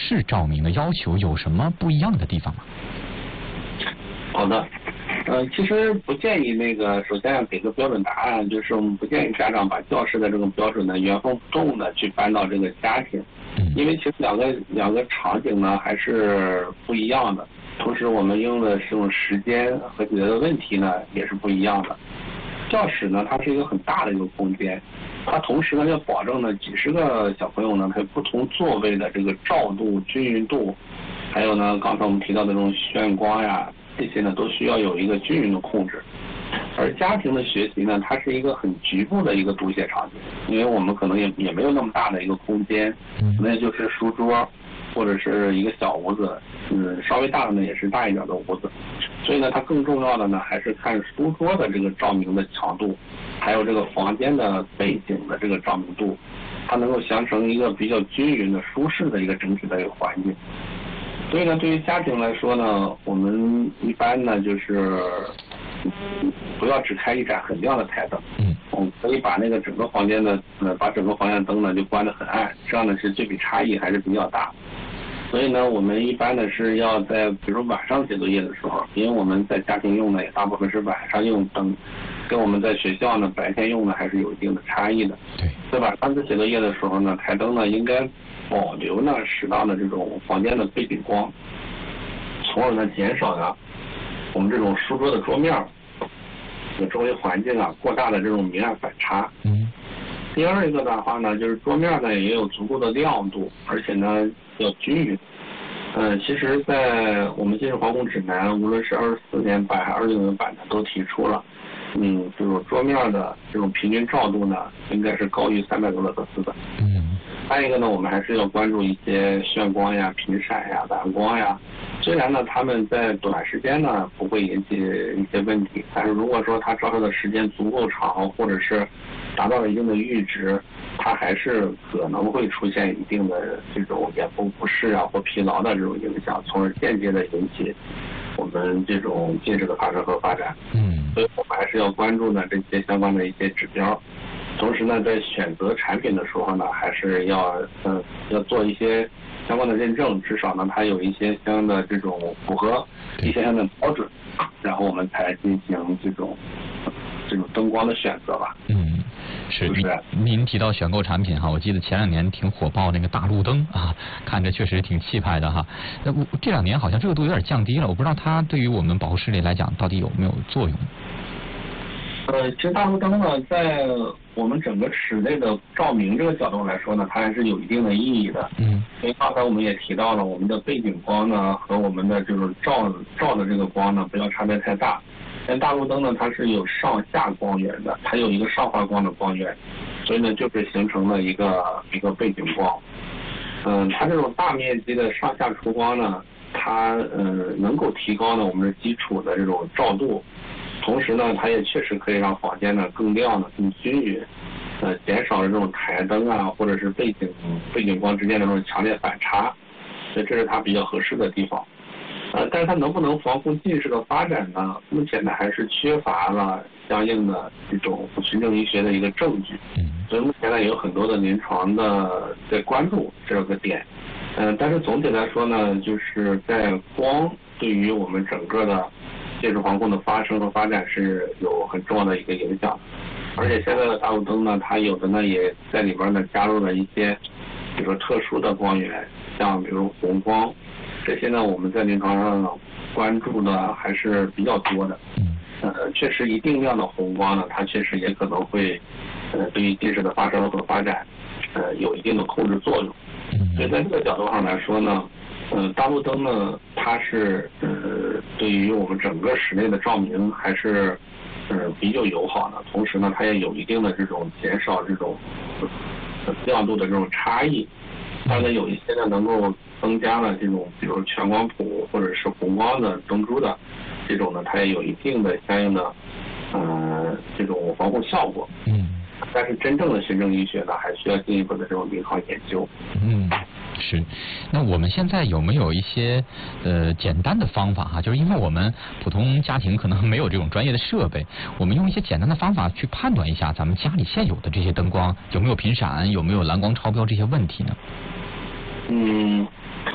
式照明的要求有什么不一样的地方吗？ 好的，其实不建议首先要给个标准答案，就是我们不建议家长把教室的这个标准呢原封不动的去搬到这个家庭，因为其实两个场景呢还是不一样的，同时我们用的这种时间和解决的问题呢也是不一样的。教室呢，它是一个很大的一个空间，它同时呢要保证呢几十个小朋友呢，他有不同座位的这个照度、均匀度，还有呢刚才我们提到的这种眩光呀，这些呢都需要有一个均匀的控制。而家庭的学习呢，它是一个很局部的一个读写场景，因为我们可能也没有那么大的一个空间，那就是书桌或者是一个小屋子，稍微大的呢也是大一点的屋子。所以呢，它更重要的呢还是看书桌的这个照明的强度，还有这个房间的背景的这个照明度，它能够形成一个比较均匀的、舒适的一个整体的一个环境。所以呢，对于家庭来说呢，我们一般呢就是不要只开一盏很亮的台灯，我们可以把整个房间的灯呢就关得很暗，这样呢是对比差异还是比较大。所以呢，我们一般呢是要在比如晚上写作业的时候，因为我们在家庭用的也大部分是晚上用灯，跟我们在学校呢白天用的还是有一定的差异的。 对， 在晚上写作业的时候呢，台灯呢应该保留呢适当的这种房间的背景光，从而呢减少呢我们这种书桌的桌面周围环境过大的这种明暗反差。第二一个的话呢，就是桌面呢也有足够的亮度，而且呢要均匀。其实在我们近视防控指南，无论是24年版还是26年版的都提出了，这种桌面的这种平均照度呢，应该是高于300多赫兹的。还有一个呢，我们还是要关注一些眩光呀、频闪呀、蓝光呀。虽然呢，他们在短时间呢不会引起一些问题，但是如果说它照射的时间足够长，或者是达到了一定的阈值，它还是可能会出现一定的这种眼部不适啊或疲劳的这种影响，从而间接的引起我们这种近视的发生和发展。所以我们还是要关注呢这些相关的一些指标。同时呢，在选择产品的时候呢，还是要做一些相关的认证，至少呢它有一些相应的这种符合一些相应的标准，然后我们才进行这种灯光的选择吧。 是您提到选购产品哈，我记得前2年挺火爆那个大路灯啊，看着确实挺气派的哈。这2年好像热度有点降低了，我不知道它对于我们保护视力来讲到底有没有作用？ 其实大路灯呢，在我们整个室内的照明这个角度来说呢，它还是有一定的意义的。因为刚才我们也提到了，我们的背景光呢和我们的这种照的这个光呢，不要差别太大。但大路灯呢，它是有上下光源的，它有一个上发光的光源，所以呢就是形成了一个背景光。它这种大面积的上下出光呢，它能够提高呢我们的基础的这种照度。同时呢，它也确实可以让房间呢更亮的、更均匀，减少了这种台灯啊或者是背景光之间的这种强烈反差，所以这是它比较合适的地方。但是它能不能防控近视的发展呢？目前呢还是缺乏了相应的这种循证医学的一个证据，所以目前呢也有很多的临床的在关注这个点。但是总体来说呢，就是在光对于我们整个的近视防控的发生和发展是有很重要的一个影响。而且现在的大路灯呢，它有的呢也在里边呢加入了一些比如说特殊的光源，像比如红光，这些呢我们在临床上关注的还是比较多的。确实一定量的红光呢，它确实也可能会对于近视的发生和发展有一定的控制作用。所以在这个角度上来说呢，大路灯呢，它是对于我们整个室内的照明还是比较友好的，同时呢，它也有一定的这种减少这种亮度的这种差异。当然有一些呢能够增加了这种比如全光谱或者是红光的灯珠的这种呢，它也有一定的相应的这种防护效果。但是真正的循证医学呢，还需要进一步的这种临床研究。 是。那我们现在有没有一些简单的方法哈？就是因为我们普通家庭可能没有这种专业的设备，我们用一些简单的方法去判断一下咱们家里现有的这些灯光有没有频闪，有没有蓝光超标这些问题呢？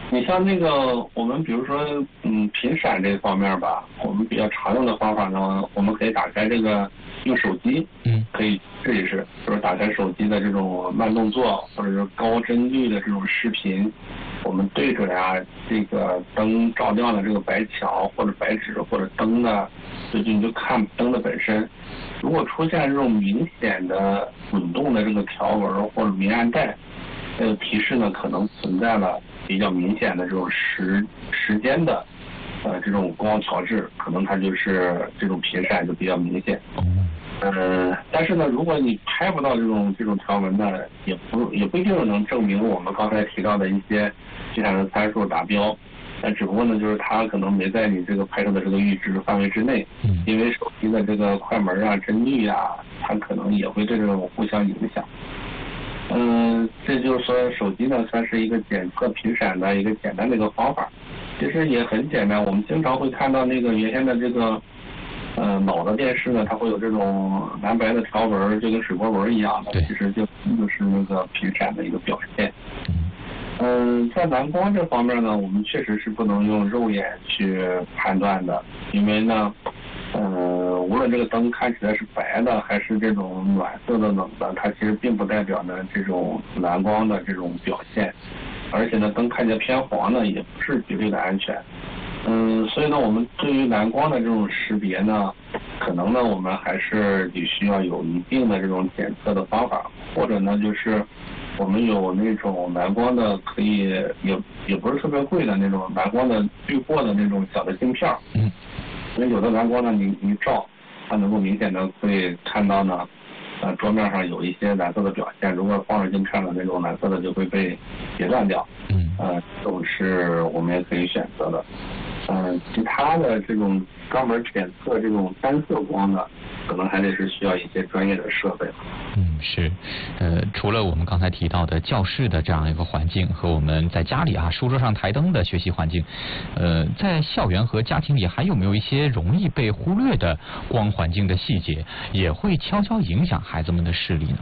你像那个我们比如说频闪这方面吧，我们比较常用的方法呢，我们可以打开这个用手机，可以试一试，就是打开手机的这种慢动作或者是高帧率的这种视频，我们对着这个灯照亮的这个白墙或者白纸或者灯的，你就看灯的本身，如果出现这种明显的滚动的这个条纹或者明暗带，提示呢可能存在了比较明显的这种时间的这种光调制，可能它就是这种频闪就比较明显。但是呢，如果你拍不到这种条纹呢，也不一定能证明我们刚才提到的一些频闪的参数达标。但只不过呢，就是它可能没在你这个拍摄的这个阈值范围之内，因为手机的这个快门帧率它可能也会对这种互相影响。这就是说手机呢算是一个检测频闪的一个简单的一个方法，其实也很简单。我们经常会看到那个原先的这个老的电视呢，它会有这种蓝白的条纹，就跟水波纹一样的，其实就是那个频闪的一个表现。在蓝光这方面呢，我们确实是不能用肉眼去判断的，因为呢，无论这个灯看起来是白的还是这种暖色的冷的，它其实并不代表呢这种蓝光的这种表现，而且呢，灯看起来偏黄呢，也不是绝对的安全。所以呢，我们对于蓝光的这种识别呢，可能呢，我们还是得需要有一定的这种检测的方法，或者呢，就是我们有那种蓝光的可以也不是特别贵的那种蓝光的滤过的那种小的镜片。因为有的蓝光呢，你照，它能够明显的会看到呢，桌面上有一些蓝色的表现，如果放着镜片的那种蓝色的就会被截断掉。这种是我们也可以选择的。其他的这种专门检测这种单色光的，可能还得是需要一些专业的设备。 是，除了我们刚才提到的教室的这样一个环境和我们在家里书桌上台灯的学习环境，在校园和家庭里还有没有一些容易被忽略的光环境的细节，也会悄悄影响孩子们的视力呢？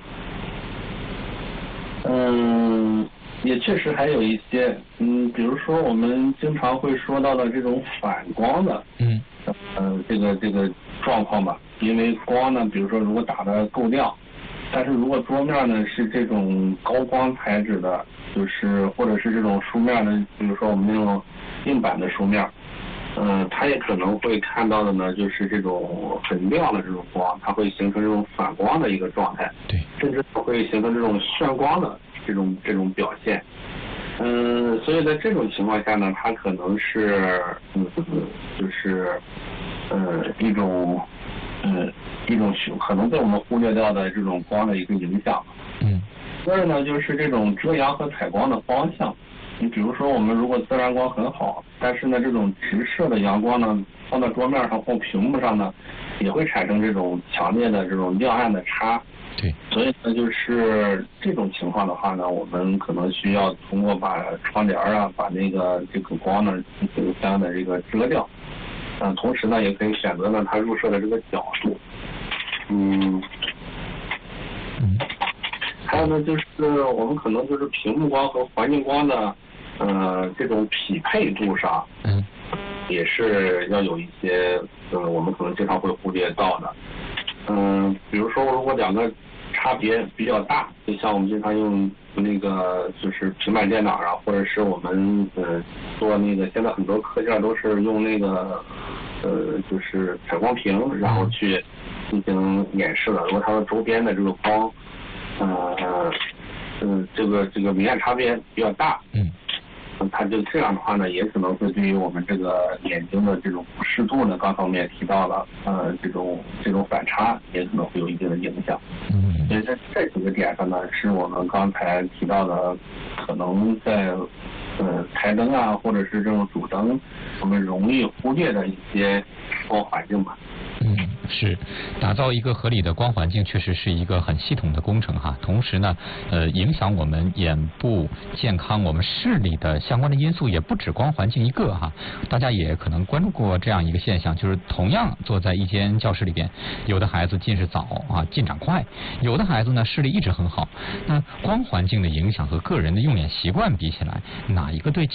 也确实还有一些，比如说我们经常会说到的这种反光的，这个状况吧。因为光呢，比如说如果打得够亮，但是如果桌面呢是这种高光材质的，就是或者是这种书面的，比如说我们那种硬板的书面，它也可能会看到的呢，就是这种很亮的这种光，它会形成这种反光的一个状态，甚至会形成这种眩光的这种表现。所以在这种情况下呢，它可能是就是一种可能被我们忽略掉的这种光的一个影响。第二呢，就是这种遮阳和采光的方向。你比如说我们如果自然光很好，但是呢这种直射的阳光呢放到桌面上或屏幕上呢，也会产生这种强烈的这种亮暗的差。所以呢就是这种情况的话呢，我们可能需要通过把窗帘把这个光呢进行相应的这个遮掉。同时呢也可以选择呢它入射的这个角度。还有呢就是我们可能就是屏幕光和环境光的这种匹配度上，也是要有一些我们可能经常会忽略到的。比如说如果两个差别比较大，就像我们经常用那个就是平板电脑或者是我们做那个现在很多课件都是用那个就是采光屏，然后去进行演示的。如果它的周边的这个光这个明暗差别比较大，它就这样的话呢，也可能会对于我们这个眼睛的这种不适度呢，刚才我们也提到了，这种反差也可能会有一定的影响。所以在这几个点上呢，是我们刚才提到的，可能在台灯或者是这种主灯，我们容易忽略的一些光环境吧。 是，打造一个合理的光环境确实是一个很系统的工程同时呢，影响我们眼部健康、我们视力的相关的因素也不止光环境一个大家也可能关注过这样一个现象，就是同样坐在一间教室里边，有的孩子近视早进展快，有的孩子呢视力一直很好。那光环境的影响和个人的用眼习惯比起来，哪一个对